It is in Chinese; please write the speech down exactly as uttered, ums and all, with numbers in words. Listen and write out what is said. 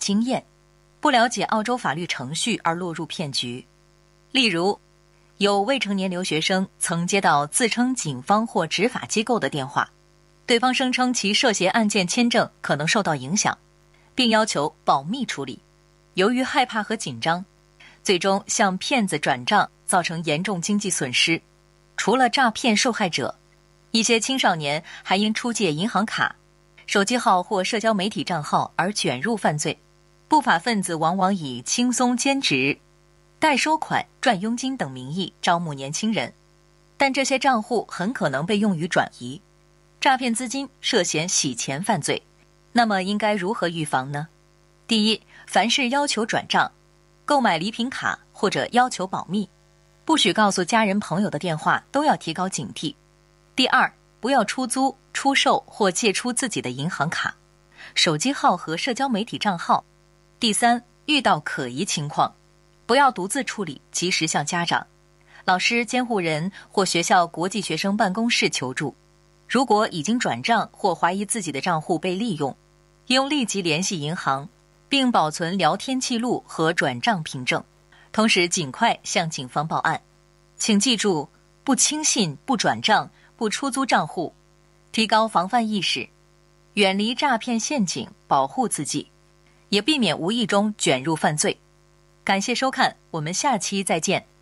经验，不了解澳洲法律程序而落入骗局。例如，有未成年留学生曾接到自称警方或执法机构的电话，对方声称其涉嫌案件签证可能受到影响，并要求保密处理。由于害怕和紧张，最终向骗子转账，造成严重经济损失。除了诈骗受害者，一些青少年还因出借银行卡、手机号或社交媒体账号而卷入犯罪。不法分子往往以轻松兼职、代收款、赚佣金等名义招募年轻人，但这些账户很可能被用于转移，诈骗资金，涉嫌洗钱犯罪。那么应该如何预防呢？第一，凡是要求转账、购买礼品卡或者要求保密，不许告诉家人朋友的电话都要提高警惕。第二，不要出租、出售或借出自己的银行卡、手机号和社交媒体账号。第三，遇到可疑情况，不要独自处理，及时向家长、老师、监护人或学校国际学生办公室求助。如果已经转账或怀疑自己的账户被利用，应立即联系银行，并保存聊天记录和转账凭证，同时尽快向警方报案。请记住，不轻信、不转账、不出租账户，提高防范意识，远离诈骗陷阱，保护自己，也避免无意中卷入犯罪。感谢收看，我们下期再见。